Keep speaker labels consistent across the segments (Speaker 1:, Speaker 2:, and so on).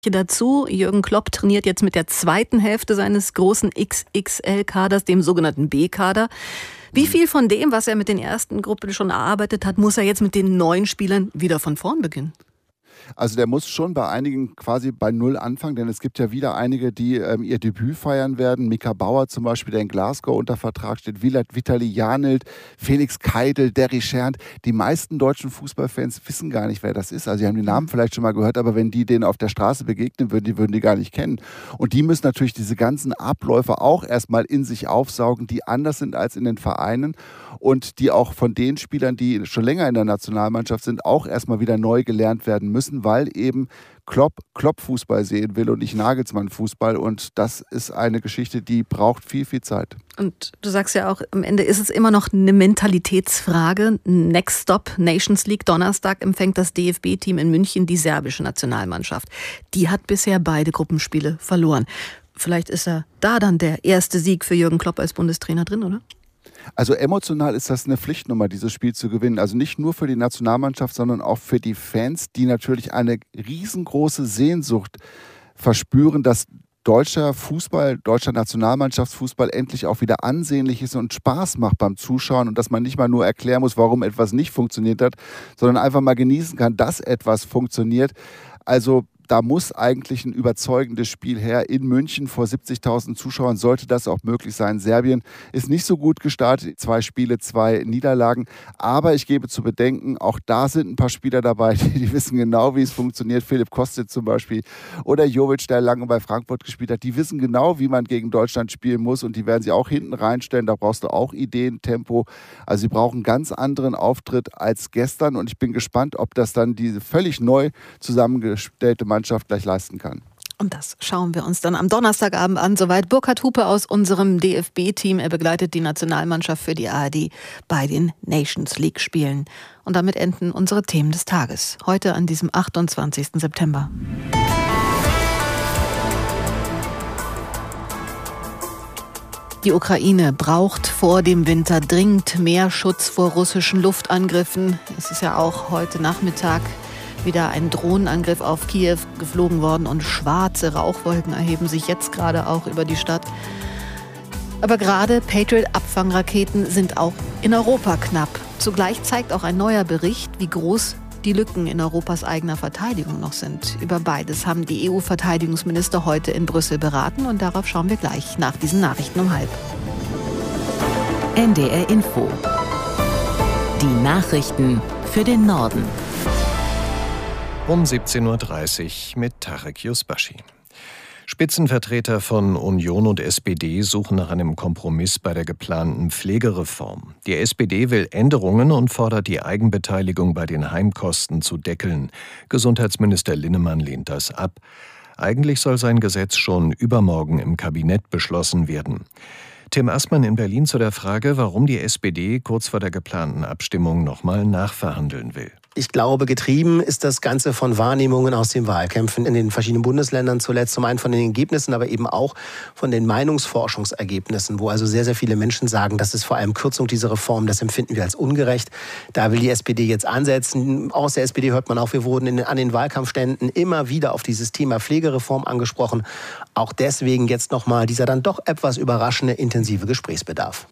Speaker 1: Dazu, Jürgen Klopp trainiert jetzt mit der zweiten Hälfte seines großen XXL-Kaders, dem sogenannten B-Kader. Wie viel von dem, was er mit den ersten Gruppen schon erarbeitet hat, muss er jetzt mit den neuen Spielern wieder von vorn beginnen?
Speaker 2: Also der muss schon bei einigen quasi bei Null anfangen, denn es gibt ja wieder einige, die ihr Debüt feiern werden. Mika Bauer zum Beispiel, der in Glasgow unter Vertrag steht, Vitali Janelt, Felix Keidel, Derry Schernd. Die meisten deutschen Fußballfans wissen gar nicht, wer das ist. Also sie haben die Namen vielleicht schon mal gehört, aber wenn die denen auf der Straße begegnen würden die gar nicht kennen. Und die müssen natürlich diese ganzen Abläufe auch erstmal in sich aufsaugen, die anders sind als in den Vereinen und die auch von den Spielern, die schon länger in der Nationalmannschaft sind, auch erstmal wieder neu gelernt werden müssen, weil eben Klopp Fußball sehen will und nicht Nagelsmann-Fußball. Und das ist eine Geschichte, die braucht viel, viel Zeit.
Speaker 1: Und du sagst ja auch, am Ende ist es immer noch eine Mentalitätsfrage. Next Stop, Nations League, Donnerstag empfängt das DFB-Team in München die serbische Nationalmannschaft. Die hat bisher beide Gruppenspiele verloren. Vielleicht ist ja da dann der erste Sieg für Jürgen Klopp als Bundestrainer drin, oder?
Speaker 2: Also emotional ist das eine Pflichtnummer, dieses Spiel zu gewinnen. Also nicht nur für die Nationalmannschaft, sondern auch für die Fans, die natürlich eine riesengroße Sehnsucht verspüren, dass deutscher Fußball, deutscher Nationalmannschaftsfußball endlich auch wieder ansehnlich ist und Spaß macht beim Zuschauen und dass man nicht mal nur erklären muss, warum etwas nicht funktioniert hat, sondern einfach mal genießen kann, dass etwas funktioniert. Also da muss eigentlich ein überzeugendes Spiel her. In München vor 70.000 Zuschauern sollte das auch möglich sein. Serbien ist nicht so gut gestartet. 2 Spiele, 2 Niederlagen. Aber ich gebe zu bedenken, auch da sind ein paar Spieler dabei, die wissen genau, wie es funktioniert. Philipp Kostic zum Beispiel oder Jovic, der lange bei Frankfurt gespielt hat. Die wissen genau, wie man gegen Deutschland spielen muss und die werden sie auch hinten reinstellen. Da brauchst du auch Ideen, Tempo. Also sie brauchen einen ganz anderen Auftritt als gestern und ich bin gespannt, ob das dann diese völlig neu zusammengestellte Mannschaft gleich leisten kann.
Speaker 1: Und das schauen wir uns dann am Donnerstagabend an. Soweit Burkhard Hupe aus unserem DFB-Team. Er begleitet die Nationalmannschaft für die ARD bei den Nations League-Spielen. Und damit enden unsere Themen des Tages. Heute an diesem 28. September. Die Ukraine braucht vor dem Winter dringend mehr Schutz vor russischen Luftangriffen. Es ist ja auch heute Nachmittag wieder ein Drohnenangriff auf Kiew geflogen worden und schwarze Rauchwolken erheben sich jetzt gerade auch über die Stadt. Aber gerade Patriot-Abfangraketen sind auch in Europa knapp. Zugleich zeigt auch ein neuer Bericht, wie groß die Lücken in Europas eigener Verteidigung noch sind. Über beides haben die EU-Verteidigungsminister heute in Brüssel beraten und darauf schauen wir gleich nach diesen Nachrichten um 12:30.
Speaker 3: NDR Info. Die Nachrichten für den Norden.
Speaker 4: Um 17:30 Uhr mit Tarek Yusbashi. Spitzenvertreter von Union und SPD suchen nach einem Kompromiss bei der geplanten Pflegereform. Die SPD will Änderungen und fordert, die Eigenbeteiligung bei den Heimkosten zu deckeln. Gesundheitsminister Linnemann lehnt das ab. Eigentlich soll sein Gesetz schon übermorgen im Kabinett beschlossen werden. Tim Assmann in Berlin zu der Frage, warum die SPD kurz vor der geplanten Abstimmung nochmal nachverhandeln will.
Speaker 5: Ich glaube, getrieben ist das Ganze von Wahrnehmungen aus den Wahlkämpfen in den verschiedenen Bundesländern zuletzt. Zum einen von den Ergebnissen, aber eben auch von den Meinungsforschungsergebnissen, wo also sehr, sehr viele Menschen sagen, das ist vor allem Kürzung dieser Reform, das empfinden wir als ungerecht. Da will die SPD jetzt ansetzen. Aus der SPD hört man auch, wir wurden an den Wahlkampfständen immer wieder auf dieses Thema Pflegereform angesprochen. Auch deswegen jetzt nochmal dieser dann doch etwas überraschende, intensive Gesprächsbedarf.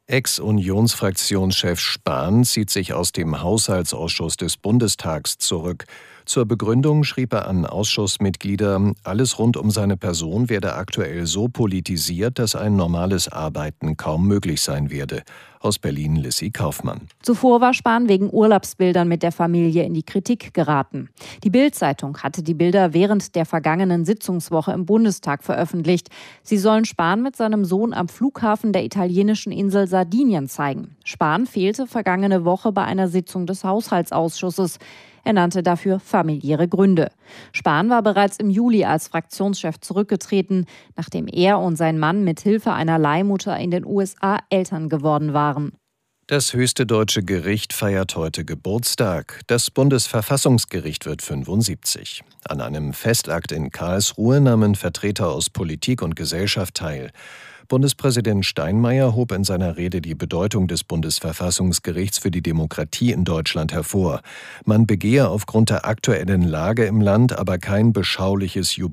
Speaker 4: Ex-Unionsfraktionschef Spahn zieht sich aus dem Haushaltsausschuss des Bundestags zurück. Zur Begründung schrieb er an Ausschussmitglieder, alles rund um seine Person werde aktuell so politisiert, dass ein normales Arbeiten kaum möglich sein werde. Aus Berlin Lissy Kaufmann.
Speaker 6: Zuvor war Spahn wegen Urlaubsbildern mit der Familie in die Kritik geraten. Die Bild-Zeitung hatte die Bilder während der vergangenen Sitzungswoche im Bundestag veröffentlicht. Sie sollen Spahn mit seinem Sohn am Flughafen der italienischen Insel Sardinien zeigen. Spahn fehlte vergangene Woche bei einer Sitzung des Haushaltsausschusses. Er nannte dafür familiäre Gründe. Spahn war bereits im Juli als Fraktionschef zurückgetreten, nachdem er und sein Mann mit Hilfe einer Leihmutter in den USA Eltern geworden waren.
Speaker 4: Das höchste deutsche Gericht feiert heute Geburtstag. Das Bundesverfassungsgericht wird 75. An einem Festakt in Karlsruhe nahmen Vertreter aus Politik und Gesellschaft teil. Bundespräsident Steinmeier hob in seiner Rede die Bedeutung des Bundesverfassungsgerichts für die Demokratie in Deutschland hervor. Man begehe aufgrund der aktuellen Lage im Land aber kein beschauliches Jubiläum.